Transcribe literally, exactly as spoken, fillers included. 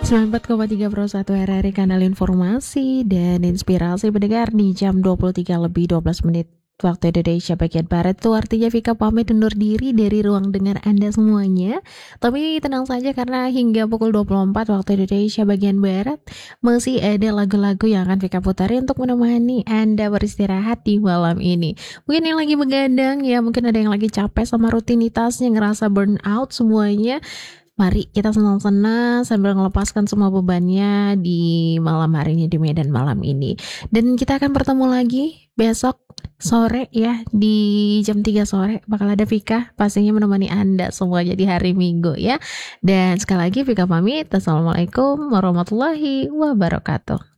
sembilan puluh empat koma tiga Pro satu R R I Kanal Informasi dan Inspirasi Pendengar di jam dua puluh tiga lebih dua belas menit waktu Indonesia bagian Barat. Itu artinya Vika pamit undur diri dari ruang dengar Anda semuanya. Tapi tenang saja karena hingga pukul dua puluh empat waktu Indonesia bagian Barat masih ada lagu-lagu yang akan Vika putari untuk menemani Anda beristirahat di malam ini. Mungkin yang lagi begadang ya, mungkin ada yang lagi capek sama rutinitasnya, ngerasa burn out semuanya. Mari kita senang-senang sambil melepaskan semua bebannya di malam hari ini, di Medan malam ini. Dan kita akan bertemu lagi besok sore ya, di jam tiga sore bakal ada Vika pastinya menemani Anda semuanya di hari Minggu ya. Dan sekali lagi Vika pamit. Assalamualaikum warahmatullahi wabarakatuh.